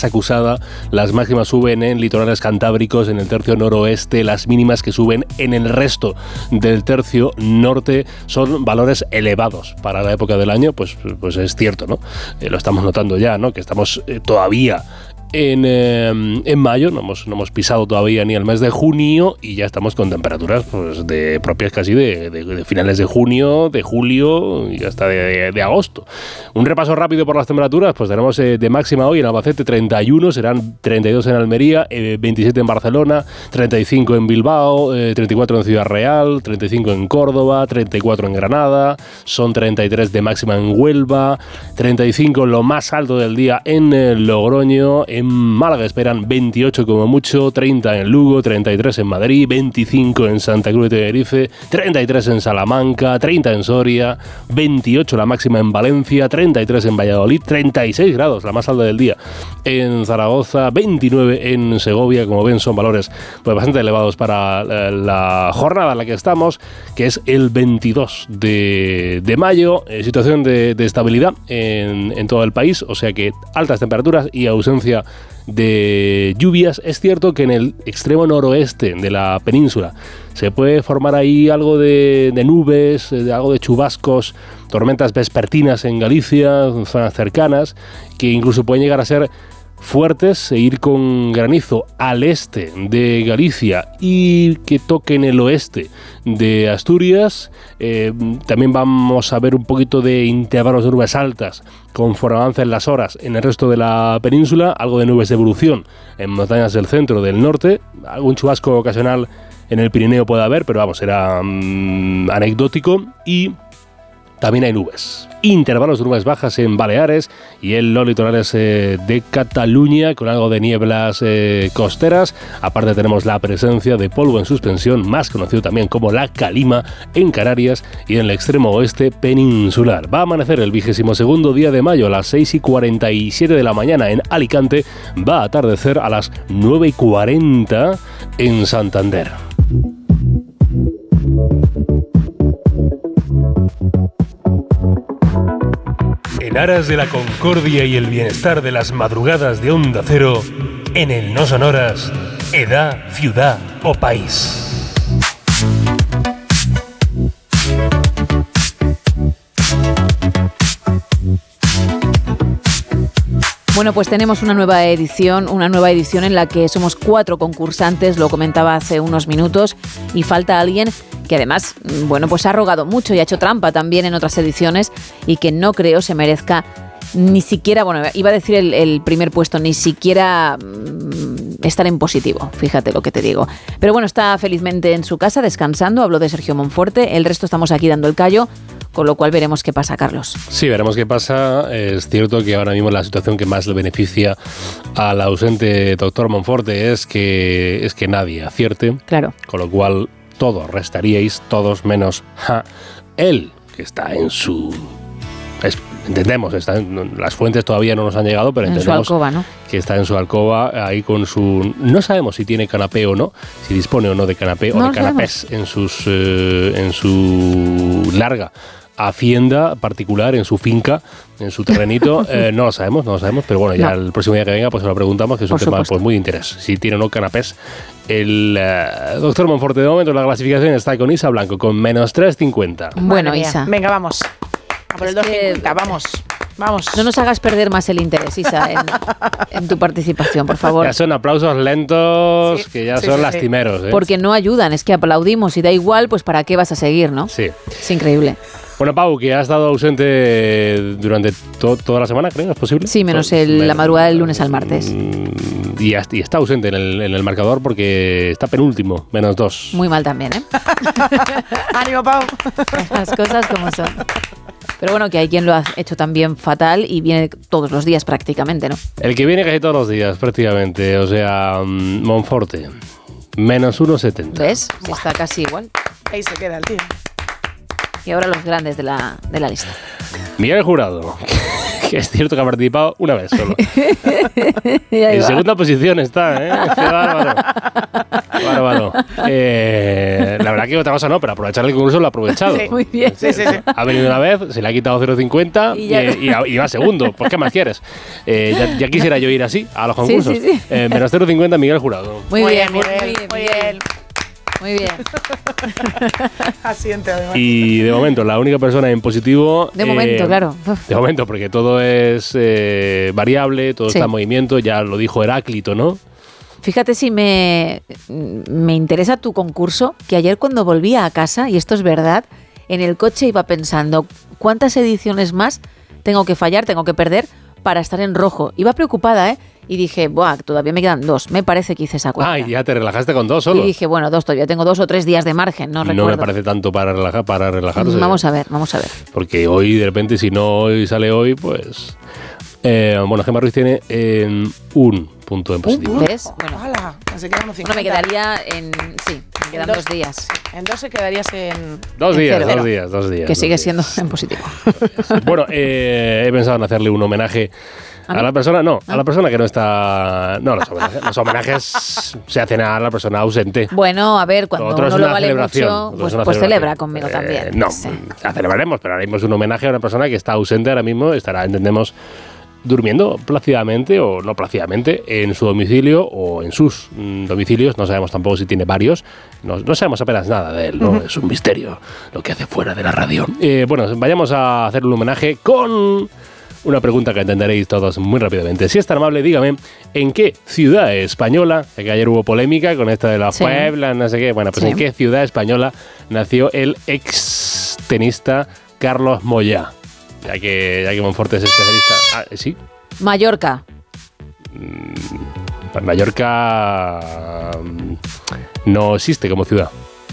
más acusada. Las máximas suben en litorales cantábricos, en el tercio noroeste, las mínimas que suben en el resto del tercio norte son valores elevados para la época del año, pues es cierto, ¿no? Lo estamos notando ya, ¿no? Que estamos todavía en mayo, no hemos pisado todavía ni el mes de junio y ya estamos con temperaturas pues de propias casi de finales de junio, de julio y hasta de agosto. Un repaso rápido por las temperaturas, pues tenemos de máxima hoy en Albacete 31, serán 32 en Almería, 27 en Barcelona, 35 en Bilbao, 34 en Ciudad Real, 35 en Córdoba, 34 en Granada, son 33 de máxima en Huelva, 35 lo más alto del día en Logroño, en Málaga esperan 28 como mucho, 30 en Lugo, 33 en Madrid, 25 en Santa Cruz de Tenerife, 33 en Salamanca, 30 en Soria, 28 la máxima en Valencia, 33 en Valladolid, 36 grados, la más alta del día en Zaragoza, 29 en Segovia. Como ven, son valores pues bastante elevados para la jornada en la que estamos, que es el 22 de mayo, situación de estabilidad en todo el país, o sea que altas temperaturas y ausencia de lluvias. Es cierto que en el extremo noroeste de la península se puede formar ahí algo de nubes, algo de chubascos, tormentas vespertinas en Galicia, zonas cercanas, que incluso pueden llegar a ser fuertes e ir con granizo al este de Galicia y que toquen el oeste de Asturias. También vamos a ver un poquito de intervalos de nubes altas conforme avancen las horas en el resto de la península, algo de nubes de evolución en montañas del centro, del norte, algún chubasco ocasional en el Pirineo puede haber, pero vamos, será anecdótico. Y también hay nubes, intervalos de nubes bajas en Baleares y en los litorales de Cataluña, con algo de nieblas costeras. Aparte tenemos la presencia de polvo en suspensión, más conocido también como la calima, en Canarias y en el extremo oeste peninsular. Va a amanecer el 22º día de mayo a las 6:47 de la mañana en Alicante. Va a atardecer a las 9:40 en Santander. En aras de la concordia y el bienestar de las madrugadas de Onda Cero, en el No Sonoras, edad, ciudad o país. Bueno, pues tenemos una nueva edición en la que somos 4 concursantes, lo comentaba hace unos minutos, y falta alguien que además, bueno, pues ha rogado mucho y ha hecho trampa también en otras ediciones y que no creo se merezca ni siquiera, bueno, iba a decir el primer puesto, ni siquiera estar en positivo, fíjate lo que te digo. Pero bueno, está felizmente en su casa descansando, hablo de Sergio Monforte, el resto estamos aquí dando el callo, con lo cual veremos qué pasa, Carlos. Sí, veremos qué pasa. Es cierto que ahora mismo la situación que más le beneficia al ausente doctor Monforte es que nadie acierte. Claro. Con lo cual todos restaríais, todos menos él, que está en su... entendemos, las fuentes todavía no nos han llegado, pero entendemos en su alcoba, ¿no? Que está en su alcoba, ahí con su... No sabemos si tiene canapé o no, si dispone o no de canapé o de canapés en su larga hacienda particular, en su finca, en su terrenito. No lo sabemos, pero bueno, ya el próximo día que venga pues se lo preguntamos, que es un tema pues muy de interés, si tiene o no canapés. El doctor Monforte, de momento la clasificación está con Isa Blanco, con menos 3,50. Bueno, Isa. Venga, vamos. A por el 2,50, vamos. No nos hagas perder más el interés, Isa, en tu participación, por favor. Ya son aplausos lentos, sí, que ya son lastimeros. Porque no ayudan, es que aplaudimos y da igual, pues ¿para qué vas a seguir, no? Sí. Es increíble. Bueno, Pau, que ha estado ausente durante toda la semana, ¿creo? ¿Es posible? Sí, menos la madrugada del lunes al martes. Y está ausente en el marcador porque está penúltimo, menos 2. Muy mal también, ¿eh? ¡Ánimo, Pau! Las cosas como son. Pero bueno, que hay quien lo ha hecho también fatal y viene todos los días prácticamente, ¿no? El que viene casi todos los días prácticamente, o sea, Monforte, menos 1,70. ¿Ves? Está casi igual. Ahí se queda el tío. Y ahora los grandes de la lista. Miguel Jurado, que es cierto que ha participado una vez solo. En segunda posición está, ¿eh? Qué bárbaro. Bárbaro. La verdad que otra cosa no, pero aprovechar el concurso lo ha aprovechado. Sí. Muy bien. Sí. Ha venido una vez, se le ha quitado 0,50 y va segundo. Pues ¿qué más quieres? Ya quisiera yo ir así a los concursos. Sí. Menos 0,50 Miguel Jurado. Muy bien, Miguel, muy bien. Muy bien. Asiente, además. Y de momento, la única persona en positivo... De momento, claro. De momento, porque todo es variable, todo Sí. está en movimiento, ya lo dijo Heráclito, ¿no? Fíjate si me interesa tu concurso, que ayer cuando volvía a casa, y esto es verdad, en el coche iba pensando, ¿cuántas ediciones más tengo que fallar, tengo que perder para estar en rojo? Iba preocupada, ¿eh? Y dije, buah, todavía me quedan 2. Me parece que hice esa cuenta. Ah, y ya te relajaste con 2 solo. Y dije, bueno, 2, todavía tengo 2 o 3 días de margen, no recuerdo. No me parece tanto para relajarse. Vamos a ver. Porque hoy, de repente, si no hoy sale hoy, pues... bueno, Gemma Ruiz tiene un punto en positivo. ¿Ves? Bueno, ¡Hala! Se quedan unos 50. me quedaría en... Sí, me quedan 2 días. En 2 se quedarías en... 2 días, cero. 2 días, 2 días. Que sigue 2 siendo días. en positivo. Bueno, he pensado en hacerle un homenaje a la persona, a la persona que no está... No, los homenajes se hacen a la persona ausente. Bueno, a ver, cuando Otro es uno lo una vale celebración, mucho, otro pues, es una pues celebración. celebra conmigo también. No, Sí. la celebraremos, pero ahora mismo es un homenaje a una persona que está ausente ahora mismo, estará, entendemos, durmiendo plácidamente o no plácidamente en su domicilio o en sus domicilios. No sabemos tampoco si tiene varios. No sabemos apenas nada de él, ¿no? Es un misterio lo que hace fuera de la radio. Bueno, vayamos a hacer un homenaje con una pregunta que entenderéis todos muy rápidamente. Si es tan amable, dígame, ¿en qué ciudad española, que ayer hubo polémica con esto de las Sí. Pueblas, no sé qué, bueno, pues Sí. ¿en qué ciudad española nació el ex tenista Carlos Moyá? Ya que Monforte es especialista. Ah, ¿sí? Mallorca. Pues Mallorca no existe como ciudad.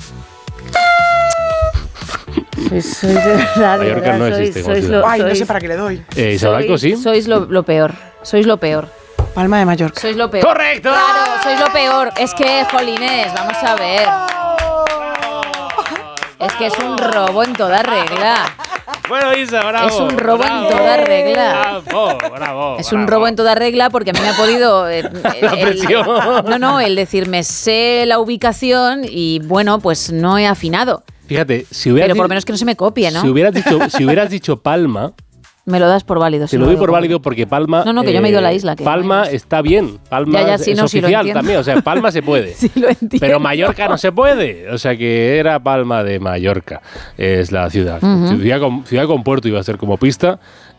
Sois de verdad, de Mallorca verdad, no sois- existe como sois ciudad. lo- Ay, no sois- sé para qué le doy. Isabel Blanco, sí. Sois lo peor. Sois lo peor. Palma de Mallorca. Sois lo peor. ¡Correcto! Claro, sois lo peor. Es que, jolines, vamos a ver. Es que es un robo en toda regla. Bueno, Isa, bravo. Es un robo en bravo, toda regla. Bravo. Es un robo en toda regla porque a mí me ha podido... presión. el decirme sé la ubicación y bueno, pues no he afinado. Fíjate, si hubieras Pero por lo di- menos que no se me copie, ¿no? si hubieras dicho Palma, Me lo das por válido. te si lo no doy digo por válido porque Palma... No, que yo me he ido a la isla, que Palma no hay más. está bien. Palma Ya, sí, es no, sí lo oficial entiendo. también. O sea, Palma se puede. Sí, lo entiendo. Pero Mallorca no se puede. O sea que era Palma de Mallorca. Es la ciudad. Ciudad con puerto iba a ser como pista.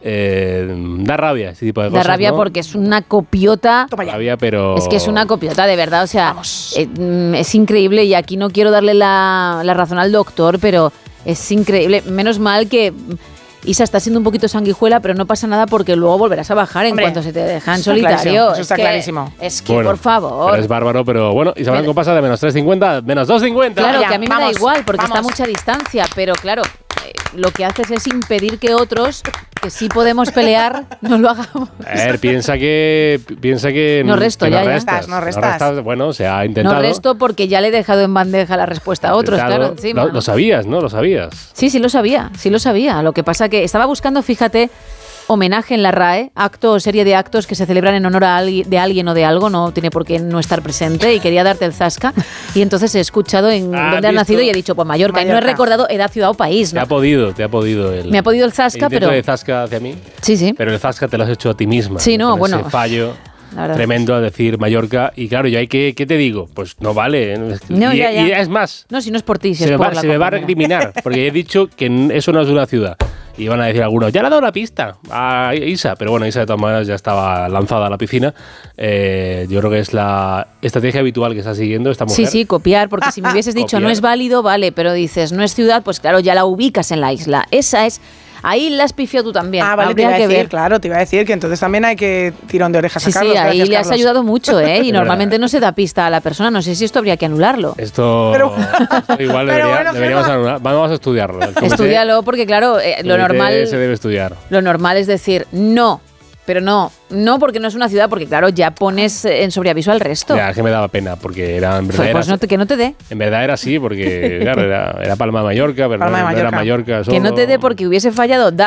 Da rabia ese tipo de Da cosas. rabia ¿no? porque es una copiota. Toma ya. Rabia, pero... Es que es una copiota, de verdad. O sea, Vamos. es increíble y aquí no quiero darle la razón al doctor, pero es increíble. Menos mal que Isa está siendo un poquito sanguijuela, pero no pasa nada porque luego volverás a bajar en Hombre, cuanto se te deja en eso está solitario. clarísimo, eso Es está que- clarísimo. Es que, Bueno, por favor. pero es bárbaro, pero bueno, Isabel Blanco pasa de menos 3,50 a menos 2,50. Claro, Ya, que a mí me vamos, da igual porque está a vamos. mucha distancia, pero claro, lo que haces es impedir que otros, que sí podemos pelear, no lo hagamos. A ver, piensa que No resto, que ya, ya. No restas. Bueno, se ha intentado. No resto porque ya le he dejado en bandeja la respuesta a otros, Intentado. claro, encima. Lo sabías, ¿no? Lo sabías. Sí, sí lo sabía. Lo que pasa que estaba buscando, fíjate, homenaje en la RAE, acto o serie de actos que se celebran en honor a de alguien o de algo, no tiene por qué no estar presente y quería darte el zasca y entonces he escuchado en Ah, dónde has visto. nacido y he dicho, pues Mallorca, y no he Mallorca. recordado edad, ciudad o país, Te ¿no? ha podido el... Me ha podido el zasca, intento pero... de zasca hacia mí, Sí, sí. pero el zasca te lo has hecho a ti misma. Sí, no, con bueno, ese fallo la verdad. tremendo a decir Mallorca. Y claro, yo hay que... ¿Qué te digo? Pues no vale. No, y, ya. y es más, No, si no es por ti, si se es me, por va, la se me va a compañera. recriminar, porque he dicho que eso no es una ciudad. Y van a decir algunos, ya le ha dado la pista a Isa, pero bueno, Isa de todas maneras ya estaba lanzada a la piscina. Yo creo que es la estrategia habitual que está siguiendo esta mujer. Sí, sí, copiar, porque si me hubieses dicho no Copiar. es válido, vale, pero dices no es ciudad, pues claro, ya la ubicas en la isla. Esa es... Ahí la has pifiado tú también. Ah, vale, te Habría iba a que decir, ver. claro, te iba a decir que entonces también hay que tirón de orejas Sí, a Carlos. sí, ahí Gracias, le has Carlos. ayudado mucho, ¿eh? Y Es normalmente verdad. no se da pista a la persona. No sé si esto habría que anularlo. Esto Pero- igual pero bueno, deberíamos Gemma. anular. Vamos a estudiarlo. El comité- Estúdialo porque, claro, el lo comité normal... se debe estudiar. Lo normal es decir no, pero no porque no es una ciudad, porque claro, ya pones en sobreaviso al resto. Ya, es que me daba pena, porque era en verdad, Pues que no te dé. en verdad era así, porque claro, era Palma de Mallorca, pero Palma de no era Mallorca. Mallorca solo. Que no te dé porque hubiese fallado, das.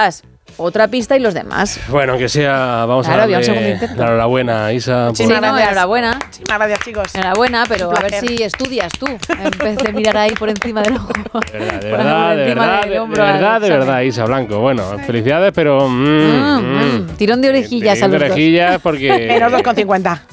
otra pista y los demás. Bueno, aunque sea, vamos Claro, a había un segundo darle intento. la enhorabuena, Isa. Sí, Sí, por- no, gracias. enhorabuena. Muchísimas gracias, chicos. Enhorabuena, pero Un a ver placer. si estudias tú, en vez de mirar ahí por encima del ojo. De verdad, de Por verdad, de encima verdad, del de hombro al verdad, de examen. verdad, Isa Blanco. Bueno, felicidades, pero... Tirón de orejillas a tirón de los dos. orejillas porque... Menos 2,50.